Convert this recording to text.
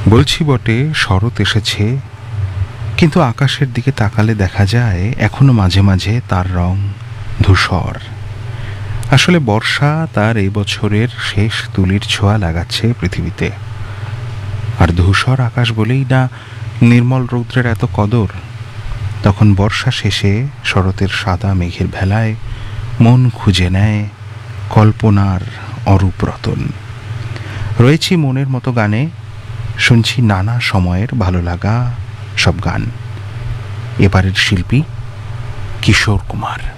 বলছি বটে শরৎ এসেছে, কিন্তু আকাশের দিকে তাকালে দেখা যায় এখনো মাঝে মাঝে তার রং ধূসর। আসলে বর্ষা তার এই বছরের শেষ তুলির ছোঁয়া লাগাচ্ছে পৃথিবীতে। আর ধূসর আকাশ বলেই না নির্মল রৌদ্রের এত কদর। তখন বর্ষা শেষে শরতের সাদা মেঘের ভেলায় মন খুঁজে নেয় কল্পনার অরূপ রতন। রয়েছি মনের মতো গানে, শুনছি নানা সময়ের ভালো লাগা সব গান। এবারের শিল্পী কিশোর কুমার।